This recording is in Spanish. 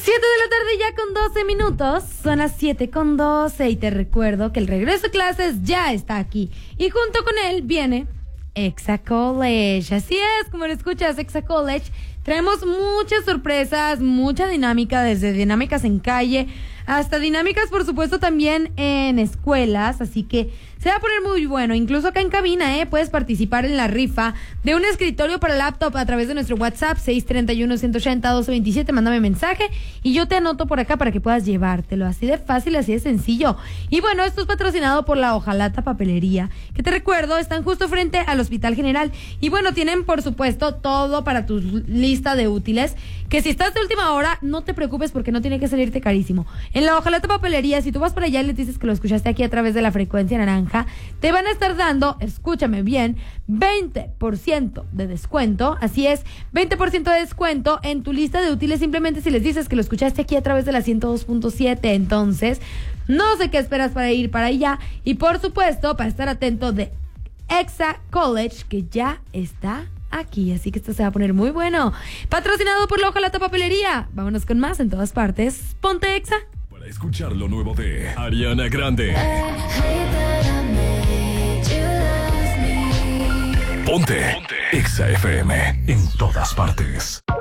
7 de la tarde ya con 12 minutos, son las 7:12 y te recuerdo que el regreso a clases ya está aquí y junto con él viene Exa College. Así es, como lo escuchas, Exa College. Traemos muchas sorpresas, mucha dinámica, desde dinámicas en calle hasta dinámicas, por supuesto, también en escuelas, así que se va a poner muy bueno. Incluso acá en cabina, puedes participar en la rifa de un escritorio para laptop a través de nuestro WhatsApp 631-180-1227. Mándame mensaje y yo te anoto por acá para que puedas llevártelo. Así de fácil, así de sencillo. Y bueno, esto es patrocinado por la Hojalata Papelería, que te recuerdo, están justo frente al Hospital General. Y bueno, tienen, por supuesto, todo para tu lista de útiles, que si estás de última hora, no te preocupes porque no tiene que salirte carísimo. En la Hojalata Papelería, si tú vas para allá y le dices que lo escuchaste aquí a través de la frecuencia naranja, te van a estar dando, escúchame bien, 20% de descuento. Así es, 20% de descuento en tu lista de útiles, simplemente si les dices que lo escuchaste aquí a través de la 102.7. Entonces, no sé qué esperas para ir para allá. Y por supuesto, para estar atento de Exa College, que ya está aquí, así que esto se va a poner muy bueno. Patrocinado por la Hojalata Papelería. Vámonos con más en todas partes. Ponte Exa. Para escuchar lo nuevo de Ariana Grande. Ponte Exa FM en todas partes.